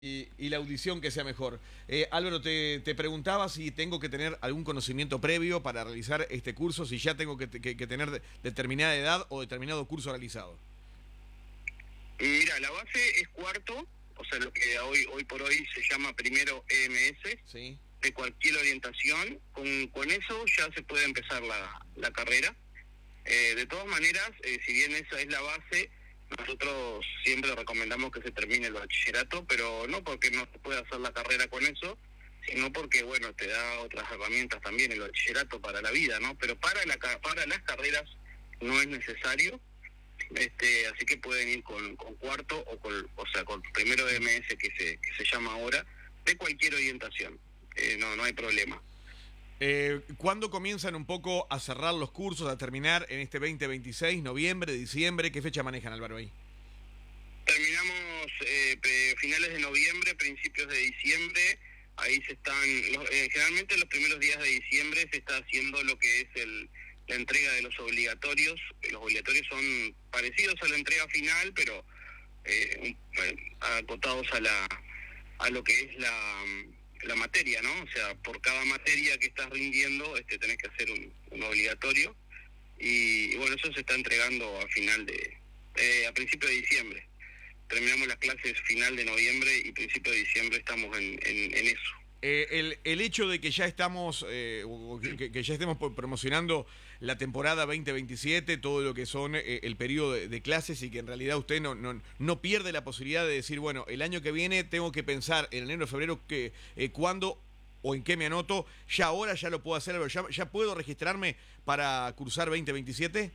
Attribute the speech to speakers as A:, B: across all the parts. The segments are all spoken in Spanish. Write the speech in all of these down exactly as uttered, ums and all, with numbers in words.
A: Y, y la audición que sea mejor. Eh, Álvaro, te, te preguntaba si tengo que tener algún conocimiento previo para realizar este curso, si ya tengo que, que, que tener de, determinada edad o determinado curso realizado.
B: Mira, la base es cuarto, o sea, lo que hoy hoy por hoy se llama primero E M S,
A: Sí.
B: de cualquier orientación. Con, con eso ya se puede empezar la, la carrera. Eh, de todas maneras, eh, si bien esa es la base, nosotros siempre recomendamos que se termine el bachillerato, pero no porque no se pueda hacer la carrera con eso, sino porque, bueno, te da otras herramientas también el bachillerato para la vida, ¿no? Pero para la para las carreras no es necesario, este así que pueden ir con, con cuarto o con, o sea, con primero de M S que se, que se llama ahora, de cualquier orientación, eh, no, no hay problema.
A: Eh, ¿Cuándo comienzan un poco a cerrar los cursos, a terminar en este veinte veintiséis, noviembre, diciembre? ¿Qué fecha manejan, Álvaro, ahí?
B: Terminamos eh, finales de noviembre, principios de diciembre. Ahí se están, los, eh, generalmente los primeros días de diciembre se está haciendo lo que es el, la entrega de los obligatorios. Los obligatorios son parecidos a la entrega final, pero eh, acotados a la a lo que es la, la materia, ¿no? O sea, por cada materia que estás rindiendo, este tenés que hacer un, un obligatorio. Y, y bueno, eso se está entregando a final de, eh, a principio de diciembre. Terminamos las clases final de noviembre y principio de diciembre estamos en, en, en eso.
A: Eh, el, el hecho de que ya estamos, eh, que, que ya estemos promocionando la temporada veinte veintisiete, todo lo que son eh, el periodo de, de clases, y que en realidad usted no, no, no pierde la posibilidad de decir, bueno, el año que viene tengo que pensar en enero, febrero, que eh, cuándo o en qué me anoto, ya ahora ya lo puedo hacer, ya, ya puedo registrarme para cursar veinte veintisiete.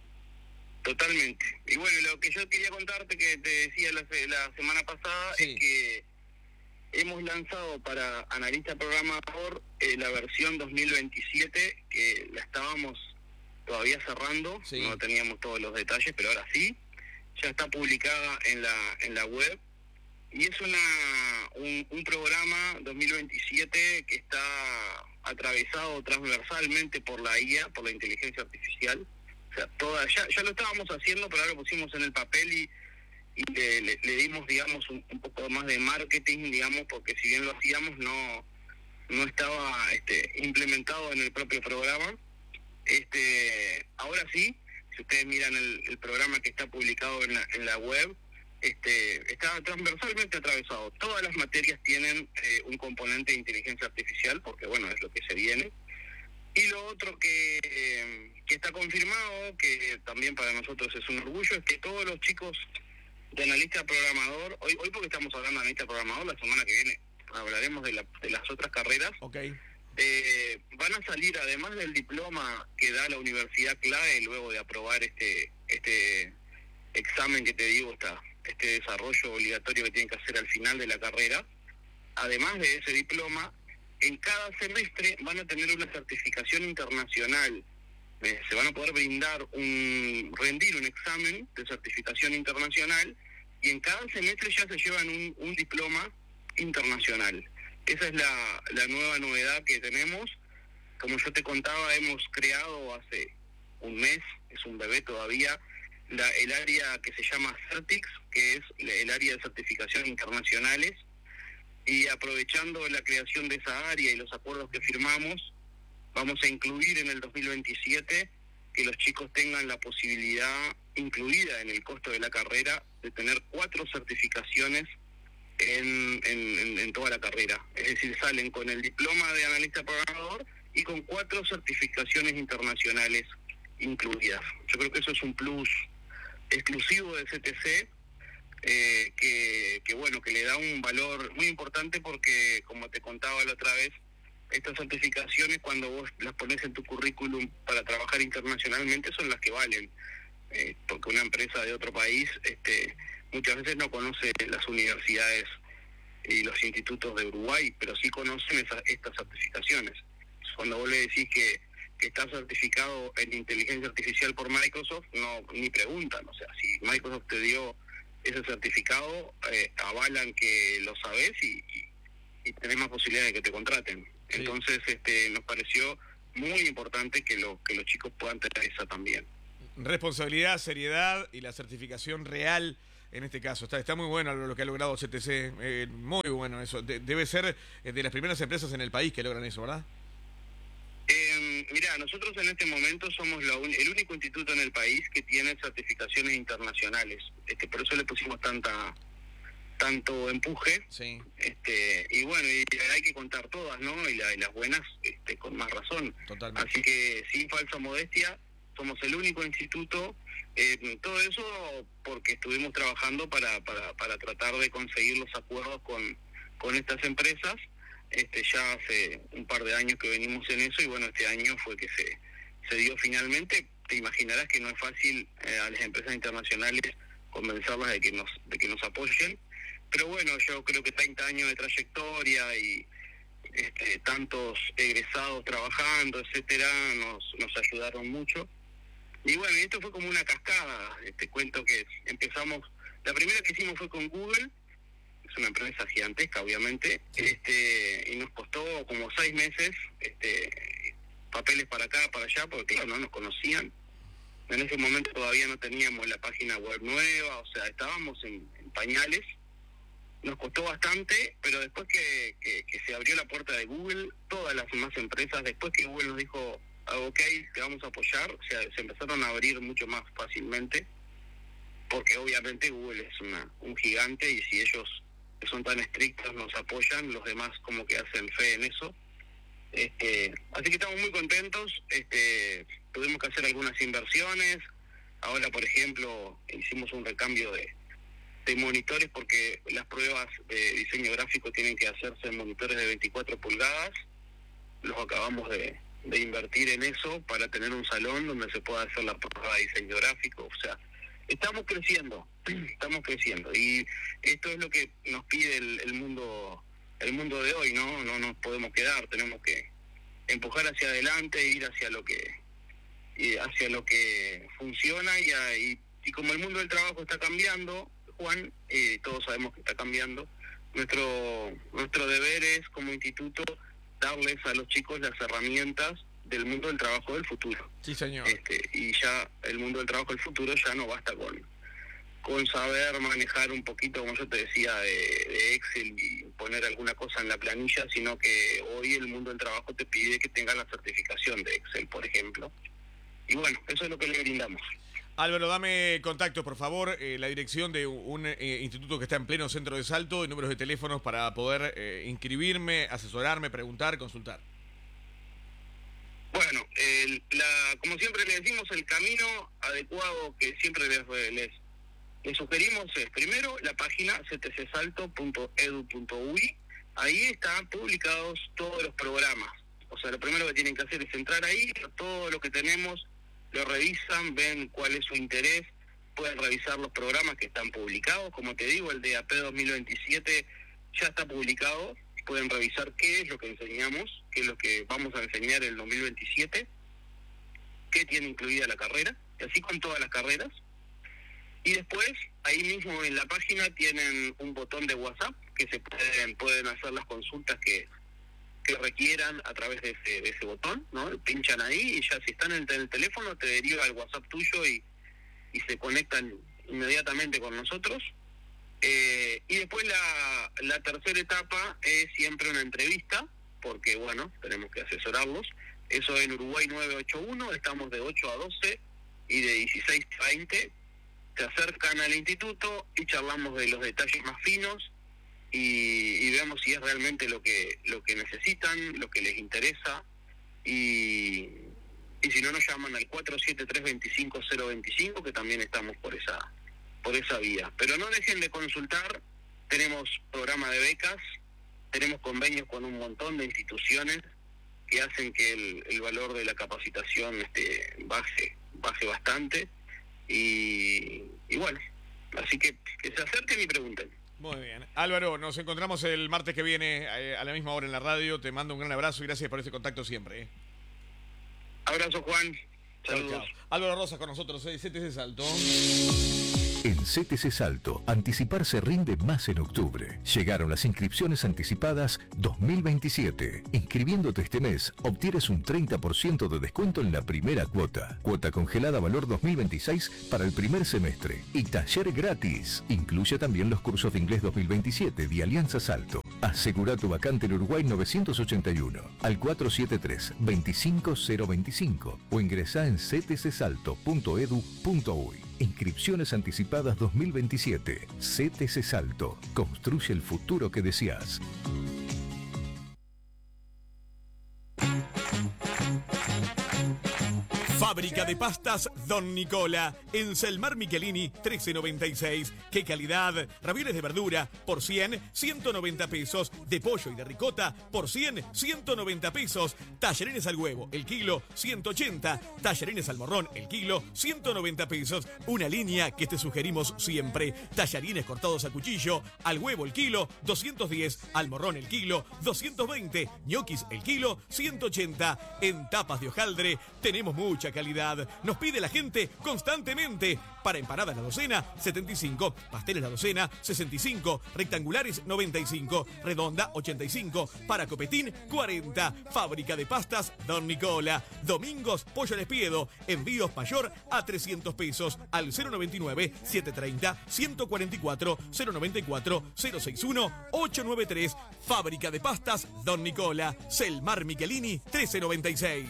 B: Totalmente. Y bueno, lo que yo quería contarte, que te decía la, la semana pasada, sí, es que hemos lanzado para analista programador eh, la versión dos mil veintisiete, que la estábamos todavía cerrando, sí, no teníamos todos los detalles, pero ahora sí, ya está publicada en la en la web, y es una un, un programa dos mil veintisiete que está atravesado transversalmente por la I A, por la inteligencia artificial. O sea, toda, ya, ya lo estábamos haciendo, pero ahora lo pusimos en el papel y, y le, le, le dimos, digamos, un, un poco más de marketing, digamos, porque si bien lo hacíamos, no no estaba este, implementado en el propio programa. Este, ahora sí, si ustedes miran el, el programa que está publicado en la, en la web, este, está transversalmente atravesado. Todas las materias tienen eh, un componente de inteligencia artificial, porque bueno, es lo que se viene. Y lo otro que, eh, que está confirmado, que también para nosotros es un orgullo, es que todos los chicos de analista programador, hoy hoy porque estamos hablando de analista programador, la semana que viene hablaremos de, la, de las otras carreras,
A: okay,
B: eh, van a salir, además del diploma que da la Universidad Clave luego de aprobar este este examen que te digo, está este desarrollo obligatorio que tienen que hacer al final de la carrera. Además de ese diploma, en cada semestre van a tener una certificación internacional. Eh, se van a poder brindar un rendir un examen de certificación internacional, y en cada semestre ya se llevan un, un diploma internacional. Esa es la, la nueva novedad que tenemos. Como yo te contaba, hemos creado hace un mes, es un bebé todavía, la, el área que se llama Certix, que es el área de certificación internacionales. Y aprovechando la creación de esa área y los acuerdos que firmamos, vamos a incluir en el dos mil veintisiete que los chicos tengan la posibilidad, incluida en el costo de la carrera, de tener cuatro certificaciones en, en, en toda la carrera. Es decir, salen con el diploma de analista programador y con cuatro certificaciones internacionales incluidas. Yo creo que eso es un plus exclusivo de C T C, Eh, que, que bueno, que le da un valor muy importante, porque como te contaba la otra vez, estas certificaciones, cuando vos las pones en tu currículum para trabajar internacionalmente, son las que valen, eh, porque una empresa de otro país este, muchas veces no conoce las universidades y los institutos de Uruguay, pero sí conocen esas, estas certificaciones. Cuando vos le decís que, que está certificado en inteligencia artificial por Microsoft, no ni preguntan. O sea, si Microsoft te dio ese certificado, eh, avalan que lo sabés y, y, y tenés más posibilidades de que te contraten. Sí. Entonces este nos pareció muy importante que, lo, que los chicos puedan tener esa también.
A: Responsabilidad, seriedad y la certificación real en este caso. Está, está muy bueno lo que ha logrado C T C, eh, muy bueno eso. De, debe ser de las primeras empresas en el país que logran eso, ¿verdad?
B: Eh, mira, nosotros en este momento somos la un, el único instituto en el país que tiene certificaciones internacionales. Este, por eso le pusimos tanta tanto empuje.
A: Sí.
B: Este, y bueno, y hay que contar todas, ¿no? Y, la, y las buenas, este, con más razón.
A: Totalmente.
B: Así que, sin falsa modestia, somos el único instituto. Eh, todo eso porque estuvimos trabajando para, para, para tratar de conseguir los acuerdos con, con estas empresas. Este, ya hace un par de años que venimos en eso y bueno, este año fue que se, se dio finalmente. Te imaginarás que no es fácil eh, a las empresas internacionales convencerlas de que nos, de que nos apoyen. Pero bueno, yo creo que treinta años de trayectoria y este, tantos egresados trabajando, etcétera, nos, nos ayudaron mucho. Y bueno, y esto fue como una cascada. Te cuento que empezamos, la primera que hicimos fue con Google, es una empresa gigantesca, obviamente, este y nos costó como seis meses, este papeles para acá, para allá, porque claro, no nos conocían. En ese momento todavía no teníamos la página web nueva, o sea, estábamos en, en pañales. Nos costó bastante, pero después que, que, que se abrió la puerta de Google, todas las demás empresas, después que Google nos dijo, ah, ok, te vamos a apoyar, o sea, se empezaron a abrir mucho más fácilmente, porque obviamente Google es una un gigante y si ellos que son tan estrictos nos apoyan, los demás como que hacen fe en eso. Este, así que estamos muy contentos, este, tuvimos que hacer algunas inversiones, ahora por ejemplo hicimos un recambio de de monitores porque las pruebas de diseño gráfico tienen que hacerse en monitores de veinticuatro pulgadas. Los acabamos de, de invertir en eso para tener un salón donde se pueda hacer la prueba de diseño gráfico. O sea, estamos creciendo, estamos creciendo y esto es lo que nos pide el, el mundo el mundo de hoy, ¿no? No nos podemos quedar, tenemos que empujar hacia adelante, ir hacia lo que y hacia lo que funciona y, y, y como el mundo del trabajo está cambiando, Juan, eh, todos sabemos que está cambiando. Nuestro nuestro deber es, como instituto, darles a los chicos las herramientas del mundo del trabajo del futuro.
A: Sí, señor.
B: Este, y ya el mundo del trabajo del futuro ya no basta con con saber manejar un poquito, como yo te decía, de, de Excel y poner alguna cosa en la planilla, sino que hoy el mundo del trabajo te pide que tengas la certificación de Excel, por ejemplo. Y bueno, eso es lo que le brindamos.
A: Álvaro, dame contacto, por favor, eh, la dirección de un eh, instituto que está en pleno centro de Salto y números de teléfonos para poder eh, inscribirme, asesorarme, preguntar, consultar.
B: Bueno, el, la, como siempre le decimos, el camino adecuado que siempre les, les, les sugerimos es, primero, la página c t c salto punto edu punto u i. Ahí están publicados todos los programas. O sea, lo primero que tienen que hacer es entrar ahí, todo lo que tenemos, lo revisan, ven cuál es su interés, pueden revisar los programas que están publicados. Como te digo, el de A P dos mil veintisiete ya está publicado, pueden revisar qué es lo que enseñamos, qué es lo que vamos a enseñar en el dos mil veintisiete, qué tiene incluida la carrera, y así con todas las carreras. Y después, ahí mismo en la página tienen un botón de WhatsApp, que se pueden, pueden hacer las consultas que que requieran a través de ese, de ese botón, ¿no? Pinchan ahí y ya si están en el teléfono te deriva al WhatsApp tuyo y, y se conectan inmediatamente con nosotros. Eh, y después la, la tercera etapa es siempre una entrevista, porque bueno, tenemos que asesorarlos. Eso en Uruguay nueve ocho uno, estamos de ocho a doce y de dieciséis a veinte. Se acercan al instituto y charlamos de los detalles más finos. Y, y veamos si es realmente lo que lo que necesitan, lo que les interesa, y, y si no nos llaman al cuatro siete tres, dos cinco cero dos cinco, que también estamos por esa por esa vía. Pero no dejen de consultar, tenemos programa de becas, tenemos convenios con un montón de instituciones que hacen que el, el valor de la capacitación este baje baje bastante, y, y bueno, así que que se acerquen y pregunten.
A: Muy bien. Álvaro, nos encontramos el martes que viene eh, a la misma hora en la radio. Te mando un gran abrazo y gracias por ese contacto siempre. Eh.
B: Abrazo, Juan. Saludos.
A: Chau, chau. Álvaro Rosas con nosotros, eh, C T C Salto.
C: En C T C Salto, anticiparse rinde más en octubre. Llegaron las inscripciones anticipadas dos mil veintisiete. Inscribiéndote este mes, obtienes un treinta por ciento de descuento en la primera cuota. Cuota congelada valor dos mil veintiséis para el primer semestre. Y taller gratis. Incluye también los cursos de inglés dos mil veintisiete de Alianza Salto. Asegura tu vacante en Uruguay novecientos ochenta y uno al cuatro siete tres, dos cinco cero dos cinco o ingresá en c t c salto punto e d u punto u y. Inscripciones anticipadas dos mil veintisiete. C T C Salto. Construye el futuro que deseas.
A: Fábrica de pastas Don Nicola, en Selmar Michelini trece noventa y seis. ¡Qué calidad! Ravioles de verdura por cien, ciento noventa pesos. De pollo y de ricota por cien, ciento noventa pesos. Tallarines al huevo, el kilo, ciento ochenta. Tallarines al morrón, el kilo, ciento noventa pesos. Una línea que te sugerimos siempre. Tallarines cortados a cuchillo, al huevo el kilo, doscientos diez. Al morrón el kilo, doscientos veinte. Ñoquis el kilo, ciento ochenta. En tapas de hojaldre tenemos mucha calidad. Nos pide la gente constantemente. Para empanadas la docena, setenta y cinco. Pasteles la docena, sesenta y cinco. Rectangulares, noventa y cinco. Redonda, ochenta y cinco. Para copetín, cuarenta. Fábrica de pastas Don Nicola. Domingos, pollo al espiedo. Envíos mayor a trescientos pesos. Al cero noventa y nueve, setecientos treinta, ciento cuarenta y cuatro, cero noventa y cuatro, cero sesenta y uno, ochocientos noventa y tres. Fábrica de pastas Don Nicola. Selmar Michelini trece noventa y seis.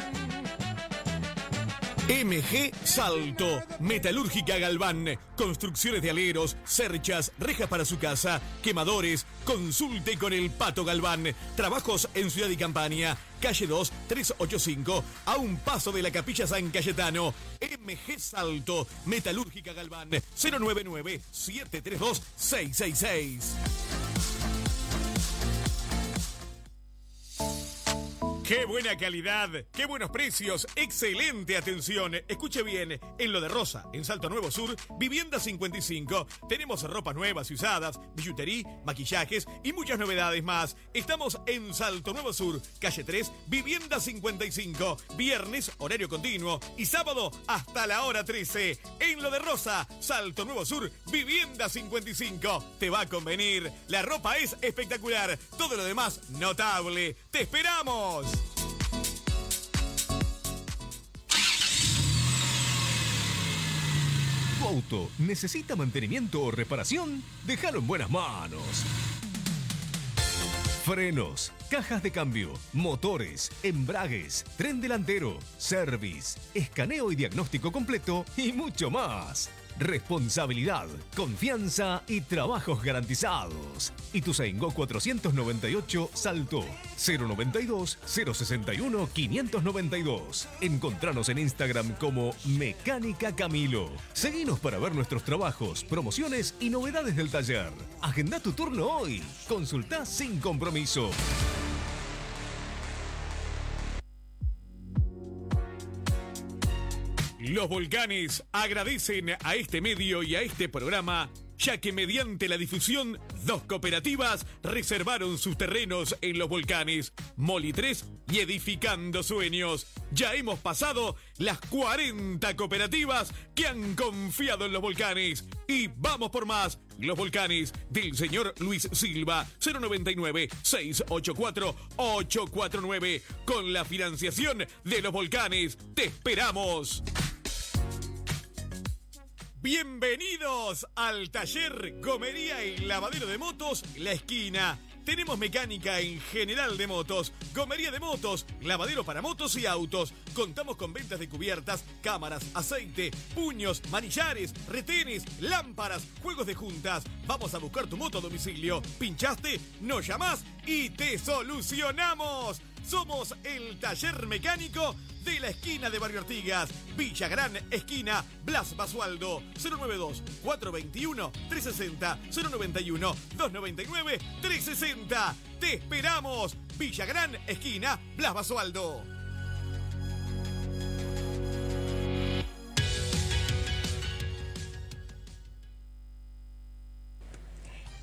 A: M G Salto, Metalúrgica Galván, construcciones de aleros, cerchas, rejas para su casa, quemadores. Consulte con el Pato Galván. Trabajos en Ciudad y Campaña, calle dos, trescientos ochenta y cinco, a un paso de la Capilla San Cayetano. M G Salto, Metalúrgica Galván, cero nueve nueve, siete tres dos, seis seis seis. ¡Qué buena calidad! ¡Qué buenos precios! ¡Excelente atención! Escuche bien, en Lo de Rosa, en Salto Nuevo Sur, Vivienda cincuenta y cinco. Tenemos ropas nuevas y usadas, billutería, maquillajes y muchas novedades más. Estamos en Salto Nuevo Sur, calle tres, Vivienda cincuenta y cinco. Viernes, horario continuo. Y sábado, hasta la hora trece. En Lo de Rosa, Salto Nuevo Sur, Vivienda cincuenta y cinco. Te va a convenir. La ropa es espectacular. Todo lo demás, notable. ¡Te esperamos!
D: ¿Tu auto necesita mantenimiento o reparación? Déjalo en buenas manos. Frenos, cajas de cambio, motores, embragues, tren delantero, service, escaneo y diagnóstico completo y mucho más. Responsabilidad, confianza y trabajos garantizados. Ituzaingó cuatrocientos noventa y ocho Salto. cero noventa y dos, cero sesenta y uno, quinientos noventa y dos. Encontranos en Instagram como Mecánica Camilo. Seguinos para ver nuestros trabajos, promociones y novedades del taller. Agenda tu turno hoy. Consultá sin compromiso.
A: Los Volcanes agradecen a este medio y a este programa, ya que mediante la difusión, dos cooperativas reservaron sus terrenos en Los Volcanes, Moli tres y Edificando Sueños. Ya hemos pasado las cuarenta cooperativas que han confiado en Los Volcanes. Y vamos por más. Los Volcanes del señor Luis Silva, cero noventa y nueve, seiscientos ochenta y cuatro, ochocientos cuarenta y nueve. Con la financiación de Los Volcanes, te esperamos. Bienvenidos al taller Gomería y Lavadero de Motos La Esquina. Tenemos mecánica en general de motos, gomería de motos, lavadero para motos y autos. Contamos con ventas de cubiertas, cámaras, aceite, puños, manillares, retenes, lámparas, juegos de juntas. Vamos a buscar tu moto a domicilio. ¿Pinchaste? Nos llamás y te solucionamos. Somos el taller mecánico de la esquina de Barrio Artigas, Villa Gran, esquina Blas Basualdo, cero noventa y dos, cuatrocientos veintiuno, trescientos sesenta, cero noventa y uno, doscientos noventa y nueve, trescientos sesenta. ¡Te esperamos! Villa Gran, esquina Blas Basualdo.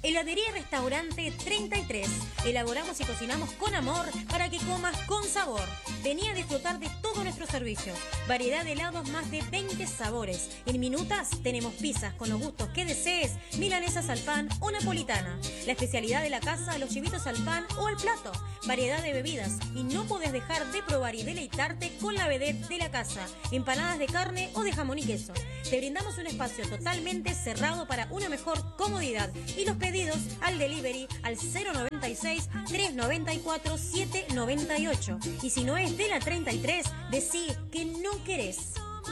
E: Heladería y Restaurante treinta y tres. Elaboramos y cocinamos con amor para que comas con sabor. Vení a disfrutar de todo nuestro servicio. Variedad de helados, más de veinte sabores. En minutas tenemos pizzas con los gustos que desees, milanesas al pan o napolitana. La especialidad de la casa, los chivitos al pan o al plato. Variedad de bebidas y no podés dejar de probar y deleitarte con la vedette de la casa. Empanadas de carne o de jamón y queso. Te brindamos un espacio totalmente cerrado para una mejor comodidad y los pedidos al delivery al cero noventa y seis, trescientos noventa y cuatro, setecientos noventa y ocho. Y si no es de la treinta y tres, decí que no querés.